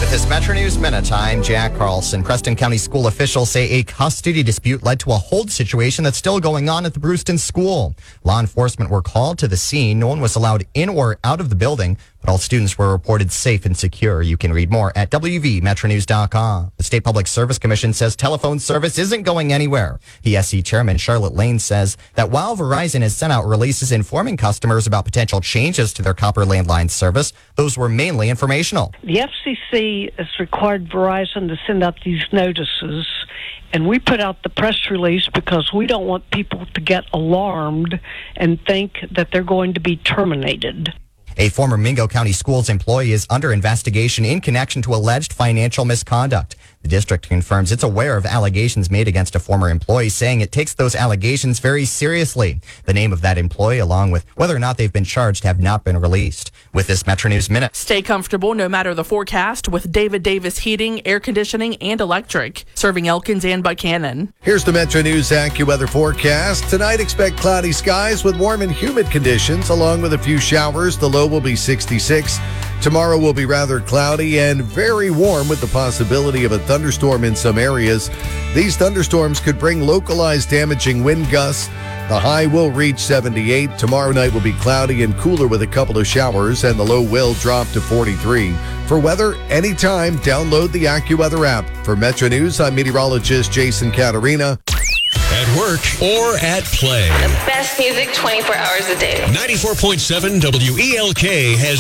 With this Metro News Minute, I'm Jack Carlson. Preston County school officials say a custody dispute led to a hold situation that's still going on at the Brewston School. Law enforcement were called to the scene. No one was allowed in or out of the building, but all students were reported safe and secure. You can read more at wvmetronews.com. The State Public Service Commission says telephone service isn't going anywhere. PSC Chairman Charlotte Lane says that while Verizon has sent out releases informing customers about potential changes to their copper landline service, those were mainly informational. The FCC has required Verizon to send out these notices, and we put out the press release because we don't want people to get alarmed and think that they're going to be terminated. A former Mingo County Schools employee is under investigation in connection to alleged financial misconduct. The district confirms it's aware of allegations made against a former employee, saying it takes those allegations very seriously. The name of that employee, along with whether or not they've been charged, have not been released. With this Metro News Minute. Stay comfortable no matter the forecast with David Davis Heating, Air Conditioning, and Electric, serving Elkins and Buchanan. Here's the Metro News AccuWeather forecast. Tonight, expect cloudy skies with warm and humid conditions, along with a few showers. The low will be 66. Tomorrow will be rather cloudy and very warm with the possibility of a thunderstorm in some areas. These thunderstorms could bring localized damaging wind gusts. The high will reach 78. Tomorrow night will be cloudy and cooler with a couple of showers, and the low will drop to 43. For weather, anytime, download the AccuWeather app. For Metro News, I'm meteorologist Jason Caterina. At work or at play. The best music 24 hours a day. 94.7 WELK has